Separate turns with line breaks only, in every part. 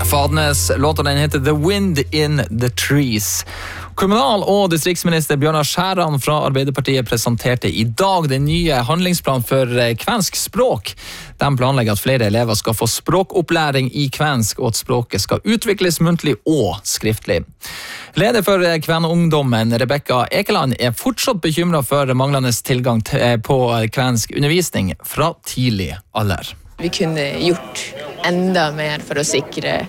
Fadnes, låta den heter The Wind in the Trees. Kommunal- og distriktsminister Bjørnar Skjæran fra Arbeiderpartiet presenterte i dag den nye handlingsplanen for kvensk språk. De planlegger at flere elever skal få språkopplæring i kvensk, og at språket skal utvikles muntlig og skriftlig. Leder for Kvenungdommen, Rebekka Ekeland, er fortsatt bekymret for manglende tilgang på kvensk undervisning fra tidlig alder.
Vi kunne gjort enda mer for å sikre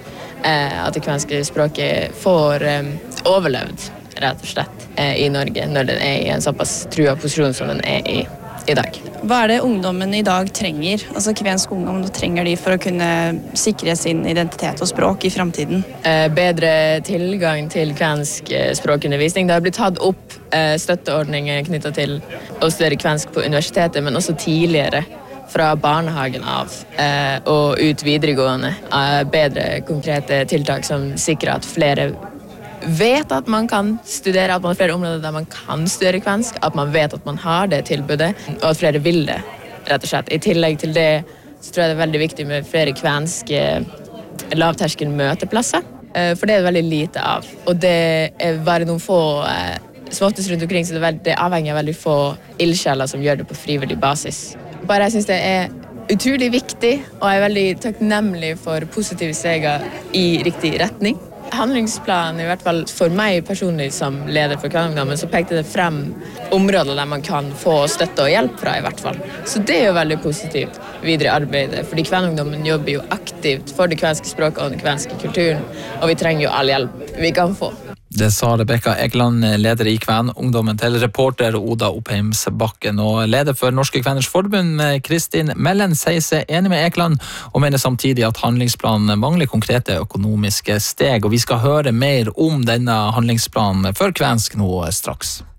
at det kvenske språket får overlevd, rett og slett, i Norge, når den er i en såpass trua posisjon som den er i dag.
Hva er det ungdommen i dag trenger? Altså kvensk ungdom, trenger de for å kunne sikre sin identitet og språk i fremtiden?
Bedre tilgang til kvensk språkundervisning. Det har blitt tatt opp støtteordninger knyttet til å studere kvensk på universitetet, men også tidligere, fra barnehagen av og ut videregående. Bedre konkrete tiltak som sikrer at flere vet at man kan studere, at man har flere områder der man kan studere kvensk, at man vet at man har det tilbudet, og at flere vil det, rett og slett. I tillegg til det så tror jeg det er veldig viktig med flere kvenske lavterskel møteplasser, for det er det veldig lite av. Og det er bare noen få småttest rundt omkring, så det er avhengig av veldig få ildsjeler som gjør det på frivillig basis. Bare jeg synes det er utrolig viktig, og jeg er veldig takknemlig for positive steger i riktig retning. Handlingsplanen, i hvert fall for meg personlig som leder for Kvenungdommen, så pekte det frem områder der man kan få støtte og hjelp fra, i hvert fall. Så det er jo veldig positivt videre i arbeidet, fordi Kvenungdommen jobber jo aktivt for det kvenske språket og den kvenske kulturen, og vi trenger jo all hjelp vi kan få.
Det sa Rebekka Ekeland, leder i Kvenungdommen, til reporter Oda Oppheimsbakken, og leder for Norske Kveners Forbund, Kristin Mellen, sier seg enig med Ekeland og mener samtidig at handlingsplanen mangler konkrete økonomiske steg, og vi skal høre mer om denne handlingsplanen for kvensk nå straks.